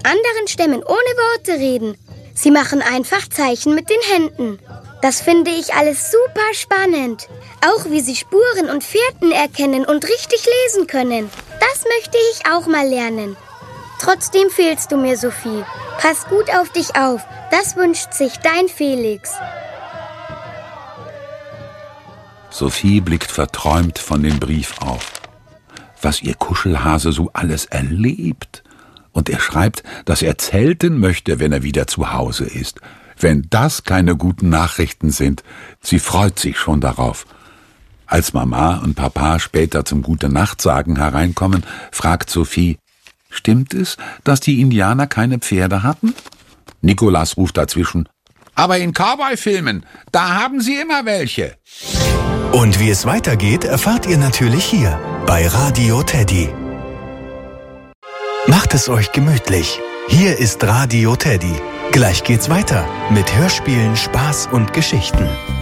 anderen Stämmen ohne Worte reden. Sie machen einfach Zeichen mit den Händen. Das finde ich alles super spannend. Auch wie sie Spuren und Fährten erkennen und richtig lesen können. Das möchte ich auch mal lernen. Trotzdem fehlst du mir, Sophie. Pass gut auf dich auf. Das wünscht sich dein Felix. Sophie blickt verträumt von dem Brief auf. Was ihr Kuschelhase so alles erlebt. Und er schreibt, dass er zelten möchte, wenn er wieder zu Hause ist. Wenn das keine guten Nachrichten sind, sie freut sich schon darauf. Als Mama und Papa später zum Gute-Nacht-Sagen hereinkommen, fragt Sophie, stimmt es, dass die Indianer keine Pferde hatten? Nikolas ruft dazwischen, aber in Cowboy-Filmen, da haben sie immer welche. Und wie es weitergeht, erfahrt ihr natürlich hier bei Radio Teddy. Macht es euch gemütlich. Hier ist Radio Teddy. Gleich geht's weiter mit Hörspielen, Spaß und Geschichten.